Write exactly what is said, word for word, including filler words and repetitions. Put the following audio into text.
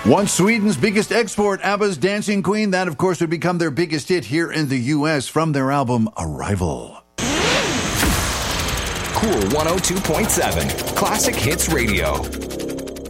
Once Sweden's biggest export, ABBA's Dancing Queen, that of course would become their biggest hit here in the U S from their album Arrival. Cool one oh two point seven, Classic Hits Radio.